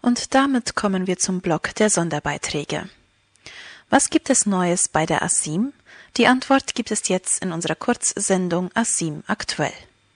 Und damit kommen wir zum Block der Sonderbeiträge. Was gibt es Neues bei der ASIM? Die Antwort gibt es jetzt in unserer Kurzsendung ASIM aktuell.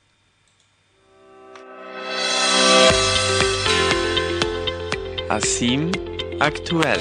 ASIM aktuell.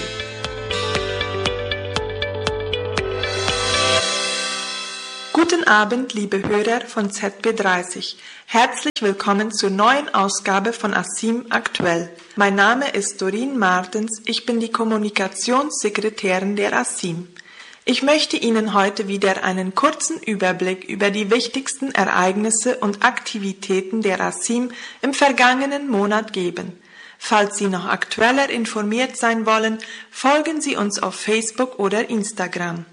Guten Abend, liebe Hörer von ZB30. Herzlich willkommen zur neuen Ausgabe von ASIM aktuell. Mein Name ist Doreen Martens, ich bin die Kommunikationssekretärin der ASIM. Ich möchte Ihnen heute wieder einen kurzen Überblick über die wichtigsten Ereignisse und Aktivitäten der ASIM im vergangenen Monat geben. Falls Sie noch aktueller informiert sein wollen, folgen Sie uns auf Facebook oder Instagram.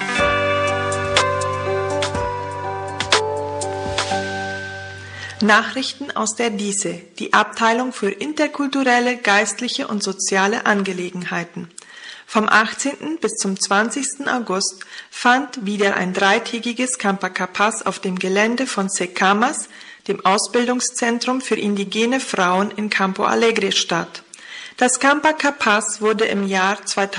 Nachrichten aus der DISE, die Abteilung für interkulturelle, geistliche und soziale Angelegenheiten. Vom 18. bis zum 20. August fand wieder ein dreitägiges Campa Capaz auf dem Gelände von SECAMAS, dem Ausbildungszentrum für indigene Frauen in Campo Alegre statt. Das Campa Capaz wurde im Jahr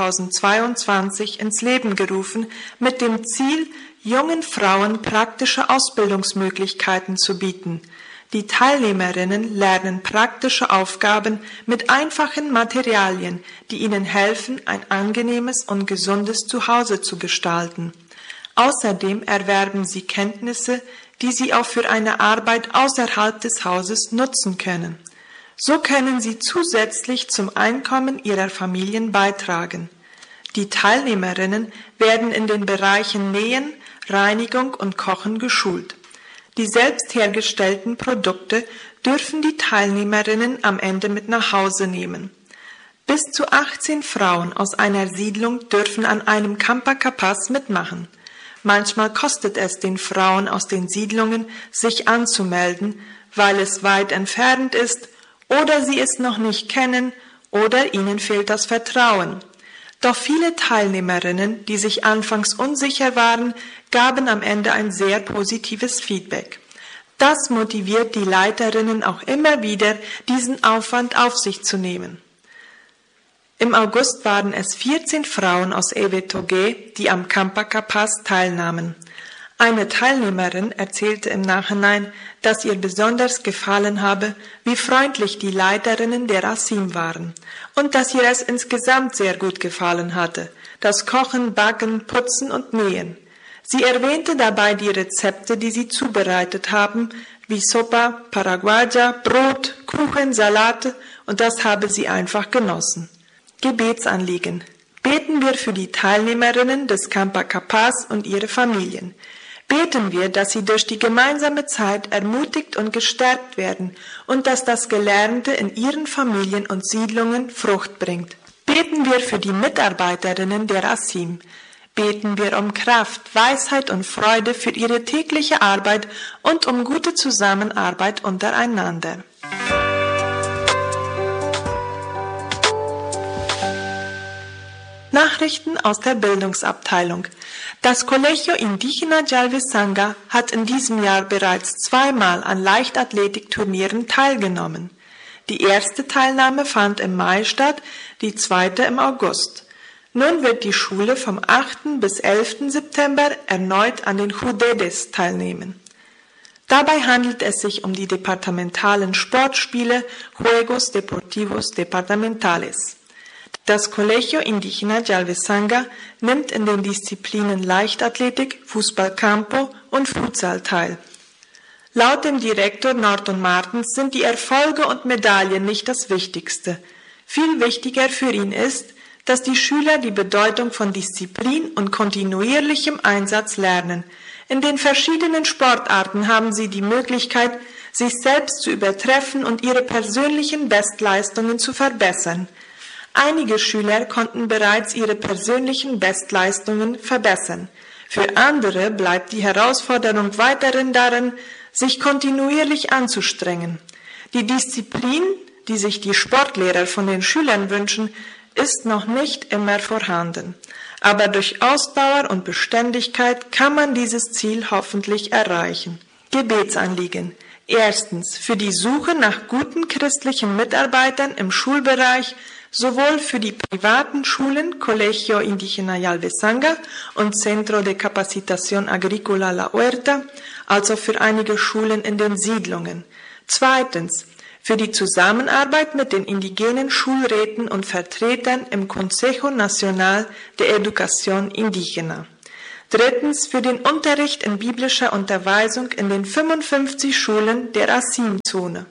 2022 ins Leben gerufen mit dem Ziel, jungen Frauen praktische Ausbildungsmöglichkeiten zu bieten. Die Teilnehmerinnen lernen praktische Aufgaben mit einfachen Materialien, die ihnen helfen, ein angenehmes und gesundes Zuhause zu gestalten. Außerdem erwerben sie Kenntnisse, die sie auch für eine Arbeit außerhalb des Hauses nutzen können. So können sie zusätzlich zum Einkommen ihrer Familien beitragen. Die Teilnehmerinnen werden in den Bereichen Nähen, Reinigung und Kochen geschult. Die selbst hergestellten Produkte dürfen die Teilnehmerinnen am Ende mit nach Hause nehmen. Bis zu 18 Frauen aus einer Siedlung dürfen an einem Campa Capaz mitmachen. Manchmal kostet es den Frauen aus den Siedlungen, sich anzumelden, weil es weit entfernt ist oder sie es noch nicht kennen oder ihnen fehlt das Vertrauen. Doch viele Teilnehmerinnen, die sich anfangs unsicher waren, gaben am Ende ein sehr positives Feedback. Das motiviert die Leiterinnen auch immer wieder, diesen Aufwand auf sich zu nehmen. Im August waren es 14 Frauen aus Ewetoge, die am Campa Capaz teilnahmen. Eine Teilnehmerin erzählte im Nachhinein, dass ihr besonders gefallen habe, wie freundlich die Leiterinnen der ASIM waren und dass ihr es insgesamt sehr gut gefallen hatte, das Kochen, Backen, Putzen und Nähen. Sie erwähnte dabei die Rezepte, die sie zubereitet haben, wie Sopa, Paraguaya, Brot, Kuchen, Salate, und das habe sie einfach genossen. Gebetsanliegen. Beten wir für die Teilnehmerinnen des Campa Capaz und ihre Familien. Beten wir, dass sie durch die gemeinsame Zeit ermutigt und gestärkt werden und dass das Gelernte in ihren Familien und Siedlungen Frucht bringt. Beten wir für die Mitarbeiterinnen der ASIM. Beten wir um Kraft, Weisheit und Freude für ihre tägliche Arbeit und um gute Zusammenarbeit untereinander. Nachrichten aus der Bildungsabteilung. Das Colegio Indígena Yalvisanga hat in diesem Jahr bereits zweimal an Leichtathletikturnieren teilgenommen. Die erste Teilnahme fand im Mai statt, die zweite im August. Nun wird die Schule vom 8. bis 11. September erneut an den Judedes teilnehmen. Dabei handelt es sich um die departamentalen Sportspiele Juegos Deportivos Departamentales. Das Colegio Indígena Yalvisanga nimmt in den Disziplinen Leichtathletik, Fußballcampo und Futsal teil. Laut dem Direktor Norton Martens sind die Erfolge und Medaillen nicht das Wichtigste. Viel wichtiger für ihn ist, dass die Schüler die Bedeutung von Disziplin und kontinuierlichem Einsatz lernen. In den verschiedenen Sportarten haben sie die Möglichkeit, sich selbst zu übertreffen und ihre persönlichen Bestleistungen zu verbessern. Einige Schüler konnten bereits ihre persönlichen Bestleistungen verbessern. Für andere bleibt die Herausforderung weiterhin darin, sich kontinuierlich anzustrengen. Die Disziplin, die sich die Sportlehrer von den Schülern wünschen, ist noch nicht immer vorhanden. Aber durch Ausdauer und Beständigkeit kann man dieses Ziel hoffentlich erreichen. Gebetsanliegen. Erstens für die Suche nach guten christlichen Mitarbeitern im Schulbereich, sowohl für die privaten Schulen Colegio Indígena Yalvesanga und Centro de Capacitación Agrícola La Huerta, als auch für einige Schulen in den Siedlungen. Zweitens für die Zusammenarbeit mit den indigenen Schulräten und Vertretern im Consejo Nacional de Educación Indígena. Drittens für den Unterricht in biblischer Unterweisung in den 55 Schulen der Asim-Zone.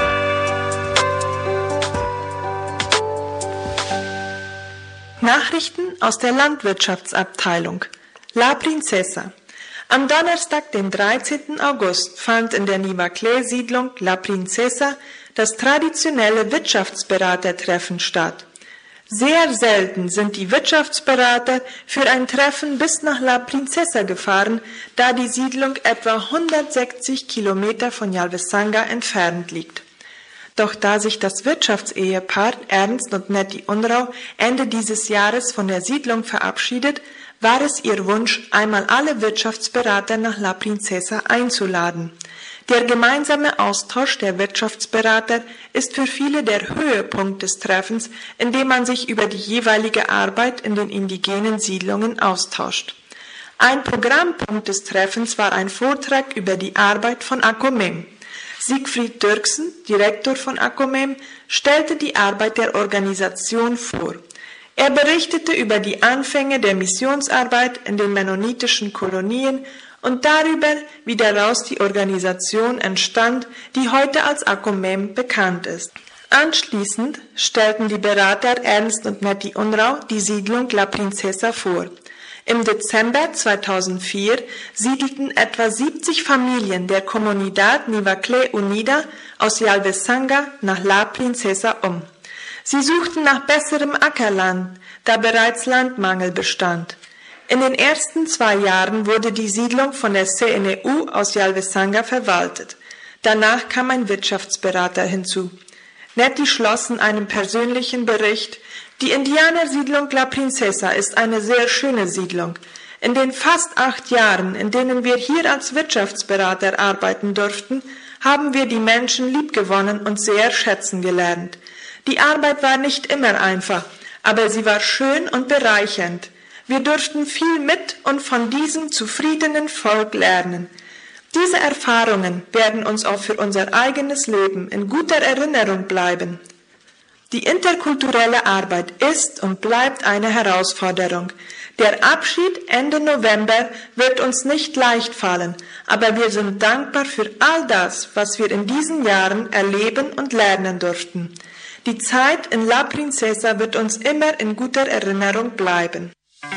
Nachrichten aus der Landwirtschaftsabteilung. La Princesa. Am Donnerstag, den 13. August, fand in der Nivaclé-Siedlung La Princesa das traditionelle Wirtschaftsberatertreffen statt. Sehr selten sind die Wirtschaftsberater für ein Treffen bis nach La Princesa gefahren, da die Siedlung etwa 160 Kilometer von Yalvesanga entfernt liegt. Doch da sich das Wirtschaftsehepaar Ernst und Nettie Unrau Ende dieses Jahres von der Siedlung verabschiedet, war es ihr Wunsch, einmal alle Wirtschaftsberater nach La Princesa einzuladen. Der gemeinsame Austausch der Wirtschaftsberater ist für viele der Höhepunkt des Treffens, indem man sich über die jeweilige Arbeit in den indigenen Siedlungen austauscht. Ein Programmpunkt des Treffens war ein Vortrag über die Arbeit von ACOMEM. Siegfried Dirksen, Direktor von ACOMEM, stellte die Arbeit der Organisation vor. Er berichtete über die Anfänge der Missionsarbeit in den mennonitischen Kolonien und darüber, wie daraus die Organisation entstand, die heute als ACOMEM bekannt ist. Anschließend stellten die Berater Ernst und Nettie Unrau die Siedlung La Princesa vor. Im Dezember 2004 siedelten etwa 70 Familien der Comunidad Nivaclé Unida aus Yalvesanga nach La Princesa um. Sie suchten nach besserem Ackerland, da bereits Landmangel bestand. In den ersten 2 Jahren wurde die Siedlung von der CNEU aus Yalvesanga verwaltet. Danach kam ein Wirtschaftsberater hinzu. Nettie schloss in einem persönlichen Bericht: Die Indianersiedlung La Princesa ist eine sehr schöne Siedlung. In den fast 8 Jahren, in denen wir hier als Wirtschaftsberater arbeiten durften, haben wir die Menschen liebgewonnen und sehr schätzen gelernt. Die Arbeit war nicht immer einfach, aber sie war schön und bereichernd. Wir durften viel mit und von diesem zufriedenen Volk lernen. Diese Erfahrungen werden uns auch für unser eigenes Leben in guter Erinnerung bleiben. Die interkulturelle Arbeit ist und bleibt eine Herausforderung. Der Abschied Ende November wird uns nicht leicht fallen, aber wir sind dankbar für all das, was wir in diesen Jahren erleben und lernen durften. Die Zeit in La Princesa wird uns immer in guter Erinnerung bleiben.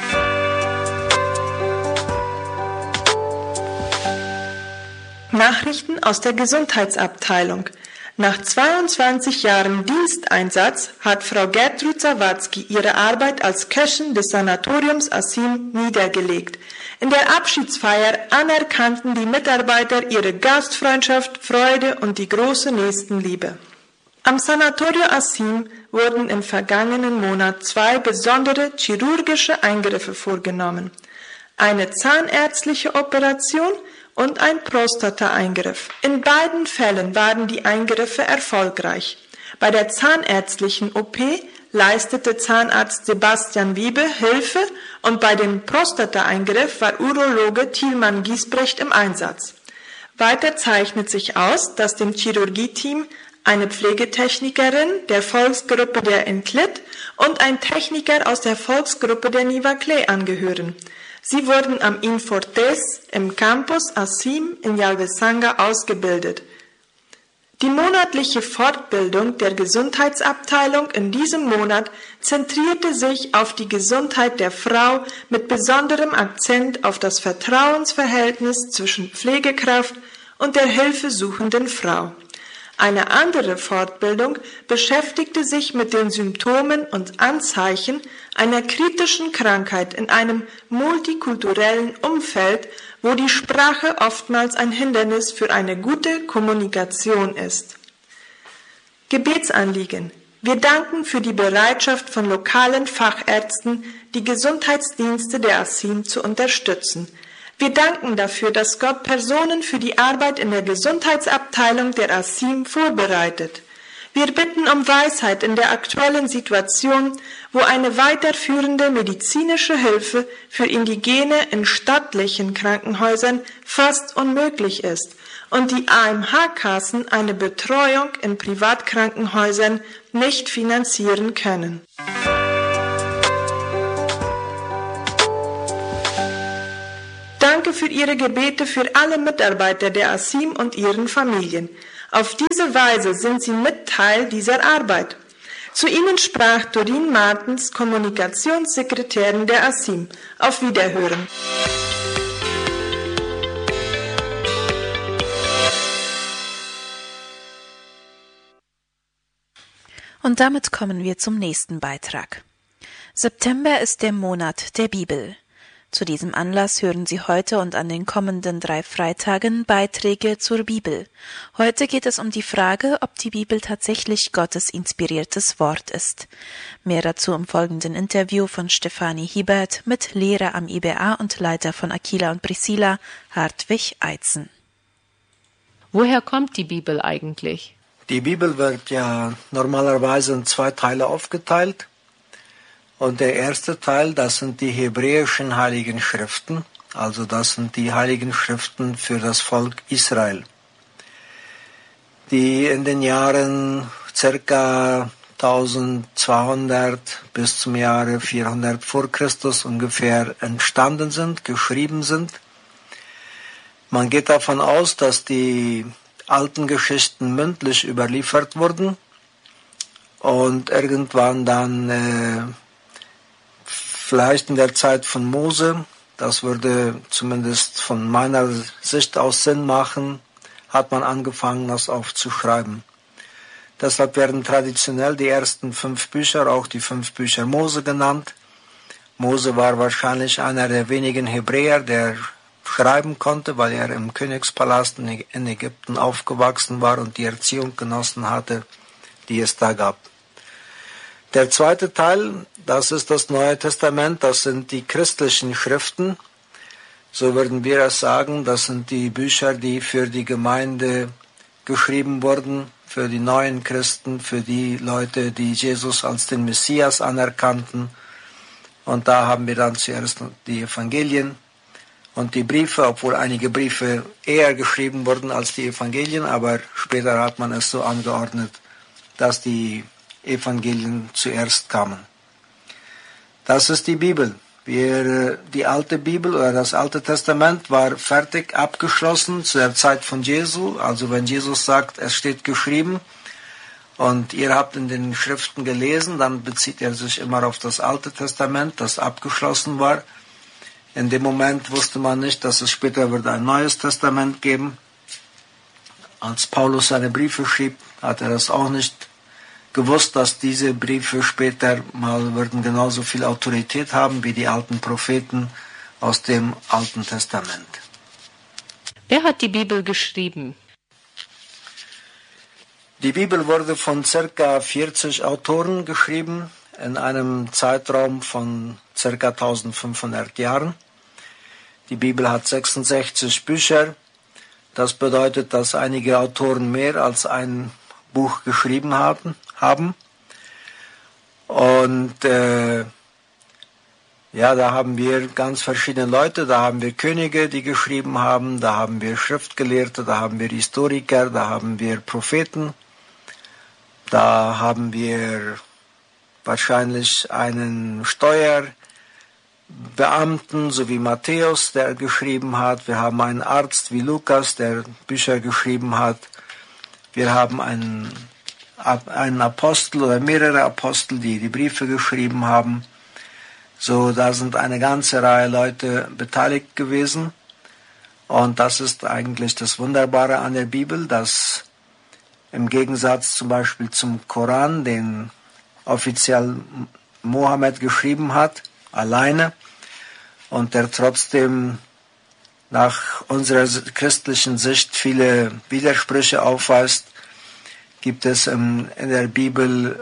Nachrichten aus der Gesundheitsabteilung. Nach 22 Jahren Diensteinsatz hat Frau Gertrud Sawatzki ihre Arbeit als Köchin des Sanatoriums Asim niedergelegt. In der Abschiedsfeier anerkannten die Mitarbeiter ihre Gastfreundschaft, Freude und die große Nächstenliebe. Am Sanatorium Asim wurden im vergangenen Monat 2 besondere chirurgische Eingriffe vorgenommen. Eine zahnärztliche Operation und ein Prostata-Eingriff. In beiden Fällen waren die Eingriffe erfolgreich. Bei der zahnärztlichen OP leistete Zahnarzt Sebastian Wiebe Hilfe und bei dem Prostata-Eingriff war Urologe Thielmann Giesbrecht im Einsatz. Weiter zeichnet sich aus, dass dem Chirurgieteam eine Pflegetechnikerin der Volksgruppe der Enklit und ein Techniker aus der Volksgruppe der Nivaclé angehören. Sie wurden am Infortes im Campus Asim in Yalvesanga ausgebildet. Die monatliche Fortbildung der Gesundheitsabteilung in diesem Monat zentrierte sich auf die Gesundheit der Frau mit besonderem Akzent auf das Vertrauensverhältnis zwischen Pflegekraft und der hilfesuchenden Frau. Eine andere Fortbildung beschäftigte sich mit den Symptomen und Anzeichen einer kritischen Krankheit in einem multikulturellen Umfeld, wo die Sprache oftmals ein Hindernis für eine gute Kommunikation ist. Gebetsanliegen. Wir danken für die Bereitschaft von lokalen Fachärzten, die Gesundheitsdienste der Asim zu unterstützen. Wir danken dafür, dass Gott Personen für die Arbeit in der Gesundheitsabteilung der ASIM vorbereitet. Wir bitten um Weisheit in der aktuellen Situation, wo eine weiterführende medizinische Hilfe für Indigene in staatlichen Krankenhäusern fast unmöglich ist und die AMH-Kassen eine Betreuung in Privatkrankenhäusern nicht finanzieren können. Danke für Ihre Gebete für alle Mitarbeiter der ASIM und ihren Familien. Auf diese Weise sind Sie mit Teil dieser Arbeit. Zu Ihnen sprach Doreen Martens, Kommunikationssekretärin der ASIM. Auf Wiederhören. Und damit kommen wir zum nächsten Beitrag. September ist der Monat der Bibel. Zu diesem Anlass hören Sie heute und an den kommenden 3 Freitagen Beiträge zur Bibel. Heute geht es um die Frage, ob die Bibel tatsächlich Gottes inspiriertes Wort ist. Mehr dazu im folgenden Interview von Stefanie Hiebert mit Lehrer am IBA und Leiter von Aquila und Priscilla, Hartwig Eitzen. Woher kommt die Bibel eigentlich? Die Bibel wird ja normalerweise in 2 Teile aufgeteilt. Und der erste Teil, das sind die hebräischen Heiligen Schriften, also das sind die Heiligen Schriften für das Volk Israel, die in den Jahren ca. 1200 bis zum Jahre 400 vor Christus ungefähr entstanden sind, geschrieben sind. Man geht davon aus, dass die alten Geschichten mündlich überliefert wurden und irgendwann dann vielleicht in der Zeit von Mose, das würde zumindest von meiner Sicht aus Sinn machen, hat man angefangen, das aufzuschreiben. Deshalb werden traditionell die ersten 5 Bücher auch die 5 Bücher Mose genannt. Mose war wahrscheinlich einer der wenigen Hebräer, der schreiben konnte, weil er im Königspalast in Ägypten aufgewachsen war und die Erziehung genossen hatte, die es da gab. Der zweite Teil, das ist das Neue Testament, das sind die christlichen Schriften. So würden wir es sagen, das sind die Bücher, die für die Gemeinde geschrieben wurden, für die neuen Christen, für die Leute, die Jesus als den Messias anerkannten. Und da haben wir dann zuerst die Evangelien und die Briefe, obwohl einige Briefe eher geschrieben wurden als die Evangelien, aber später hat man es so angeordnet, dass die Evangelien zuerst kamen. Das ist die Bibel. Die alte Bibel oder das Alte Testament war fertig abgeschlossen zu der Zeit von Jesu. Also wenn Jesus sagt, es steht geschrieben und ihr habt in den Schriften gelesen, dann bezieht er sich immer auf das Alte Testament, das abgeschlossen war. In dem Moment wusste man nicht, dass es später würde ein neues Testament geben. Als Paulus seine Briefe schrieb, hat er das auch nicht gewusst, dass diese Briefe später mal würden genauso viel Autorität haben wie die alten Propheten aus dem Alten Testament. Wer hat die Bibel geschrieben? Die Bibel wurde von ca. 40 Autoren geschrieben in einem Zeitraum von ca. 1500 Jahren. Die Bibel hat 66 Bücher. Das bedeutet, dass einige Autoren mehr als ein Buch geschrieben haben. Und da haben wir ganz verschiedene Leute. Da haben wir Könige, die geschrieben haben. Da haben wir Schriftgelehrte, da haben wir Historiker, da haben wir Propheten. Da haben wir wahrscheinlich einen Steuerbeamten, so wie Matthäus, der geschrieben hat. Wir haben einen Arzt wie Lukas, der Bücher geschrieben hat. Wir haben einen Apostel oder mehrere Apostel, die die Briefe geschrieben haben. So, da sind eine ganze Reihe Leute beteiligt gewesen. Und das ist eigentlich das Wunderbare an der Bibel, dass im Gegensatz zum Beispiel zum Koran, den offiziell Mohammed geschrieben hat, alleine, und der trotzdem nach unserer christlichen Sicht viele Widersprüche aufweist, gibt es in der Bibel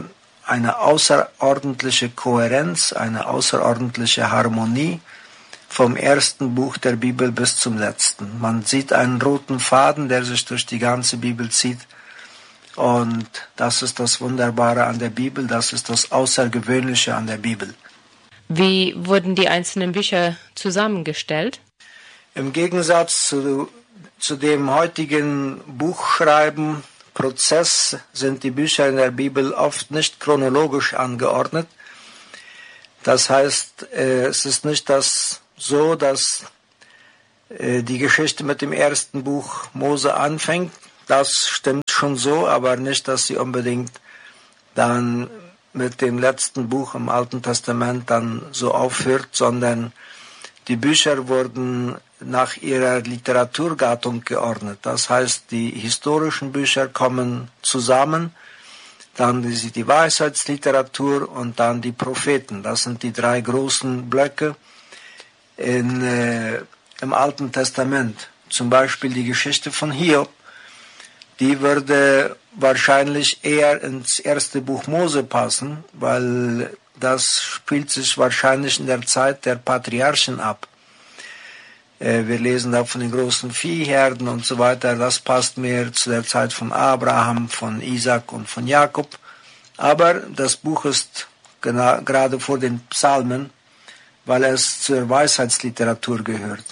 eine außerordentliche Kohärenz, eine außerordentliche Harmonie vom ersten Buch der Bibel bis zum letzten. Man sieht einen roten Faden, der sich durch die ganze Bibel zieht. Und das ist das Wunderbare an der Bibel, das ist das Außergewöhnliche an der Bibel. Wie wurden die einzelnen Bücher zusammengestellt? Im Gegensatz zu dem heutigen Buchschreiben-Prozess sind die Bücher in der Bibel oft nicht chronologisch angeordnet. Das heißt, es ist nicht so, dass die Geschichte mit dem ersten Buch Mose anfängt. Das stimmt schon so, aber nicht, dass sie unbedingt dann mit dem letzten Buch im Alten Testament dann so aufhört, sondern die Bücher wurden nach ihrer Literaturgattung geordnet. Das heißt, die historischen Bücher kommen zusammen, dann die Weisheitsliteratur und dann die Propheten. Das sind die drei großen Blöcke im Alten Testament. Zum Beispiel die Geschichte von Hiob, die würde wahrscheinlich eher ins erste Buch Mose passen, weil das spielt sich wahrscheinlich in der Zeit der Patriarchen ab. Wir lesen da von den großen Viehherden und so weiter. Das passt mehr zu der Zeit von Abraham, von Isaac und von Jakob. Aber das Buch ist gerade vor den Psalmen, weil es zur Weisheitsliteratur gehört.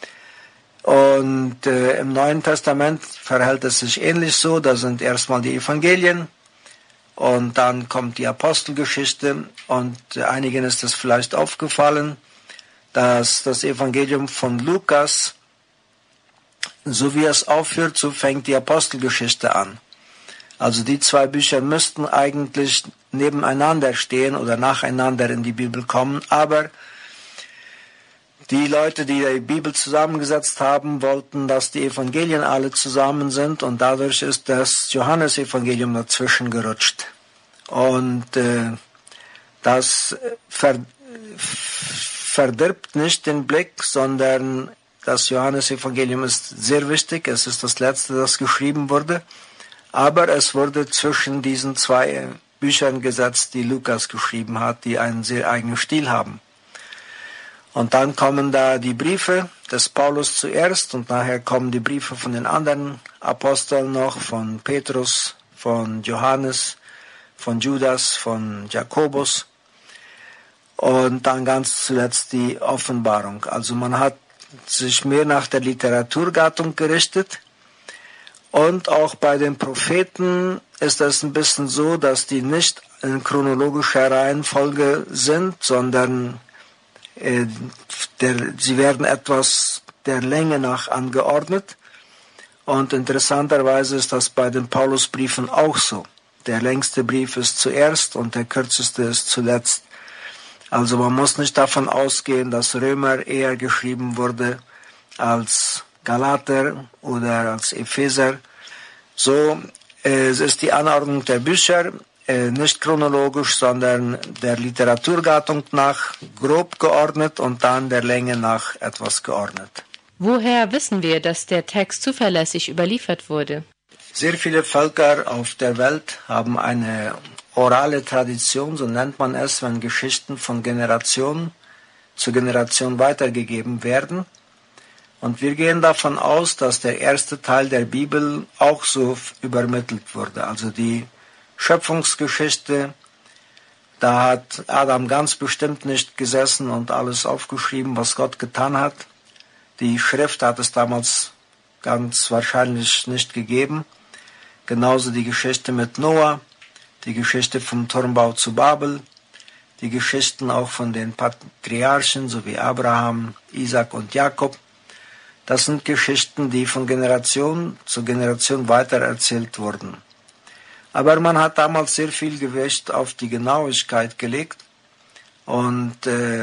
Und im Neuen Testament verhält es sich ähnlich so. Da sind erstmal die Evangelien und dann kommt die Apostelgeschichte. Und einigen ist es vielleicht aufgefallen, dass das Evangelium von Lukas, so wie es aufhört, so fängt die Apostelgeschichte an. Also die zwei Bücher müssten eigentlich nebeneinander stehen oder nacheinander in die Bibel kommen, aber die Leute, die die Bibel zusammengesetzt haben, wollten, dass die Evangelien alle zusammen sind und dadurch ist das Johannesevangelium dazwischen gerutscht. Und das verdirbt nicht den Blick, sondern das Johannesevangelium ist sehr wichtig. Es ist das letzte, das geschrieben wurde. Aber es wurde zwischen diesen zwei Büchern gesetzt, die Lukas geschrieben hat, die einen sehr eigenen Stil haben. Und dann kommen da die Briefe des Paulus zuerst und nachher kommen die Briefe von den anderen Aposteln noch, von Petrus, von Johannes, von Judas, von Jakobus und dann ganz zuletzt die Offenbarung. Also man hat sich mehr nach der Literaturgattung gerichtet und auch bei den Propheten ist es ein bisschen so, dass die nicht in chronologischer Reihenfolge sind, sondern sie werden etwas der Länge nach angeordnet. Und interessanterweise ist das bei den Paulusbriefen auch so. Der längste Brief ist zuerst und der kürzeste ist zuletzt. Also man muss nicht davon ausgehen, dass Römer eher geschrieben wurde als Galater oder als Epheser. So es ist die Anordnung der Bücher nicht chronologisch, sondern der Literaturgattung nach grob geordnet und dann der Länge nach etwas geordnet. Woher wissen wir, dass der Text zuverlässig überliefert wurde? Sehr viele Völker auf der Welt haben eine orale Tradition, so nennt man es, wenn Geschichten von Generation zu Generation weitergegeben werden. Und wir gehen davon aus, dass der erste Teil der Bibel auch so übermittelt wurde. Also die Schöpfungsgeschichte, da hat Adam ganz bestimmt nicht gesessen und alles aufgeschrieben, was Gott getan hat. Die Schrift hat es damals ganz wahrscheinlich nicht gegeben. Genauso die Geschichte mit Noah, die Geschichte vom Turmbau zu Babel, die Geschichten auch von den Patriarchen, so wie Abraham, Isaac und Jakob. Das sind Geschichten, die von Generation zu Generation weitererzählt wurden. Aber man hat damals sehr viel Gewicht auf die Genauigkeit gelegt. Und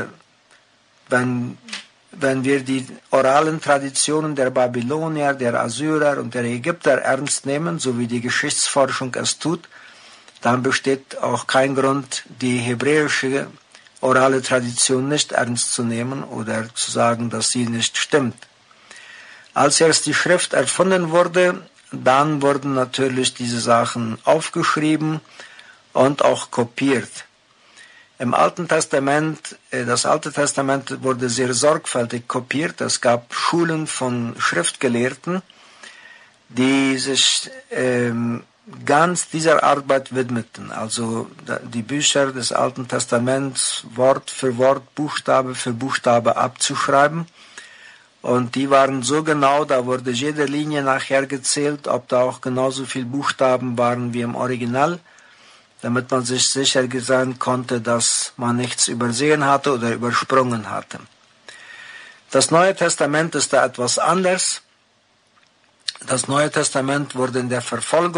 wenn wir die oralen Traditionen der Babylonier, der Assyrer und der Ägypter ernst nehmen, so wie die Geschichtsforschung es tut, dann besteht auch kein Grund, die hebräische orale Tradition nicht ernst zu nehmen oder zu sagen, dass sie nicht stimmt. Als erst die Schrift erfunden wurde, dann wurden natürlich diese Sachen aufgeschrieben und auch kopiert. Im Alten Testament, das Alte Testament wurde sehr sorgfältig kopiert. Es gab Schulen von Schriftgelehrten, die sich ganz dieser Arbeit widmeten. Also die Bücher des Alten Testaments Wort für Wort, Buchstabe für Buchstabe abzuschreiben. Und die waren so genau, da wurde jede Linie nachher gezählt, ob da auch genauso viele Buchstaben waren wie im Original, damit man sich sicher sein konnte, dass man nichts übersehen hatte oder übersprungen hatte. Das Neue Testament ist da etwas anders. Das Neue Testament wurde in der Verfolgung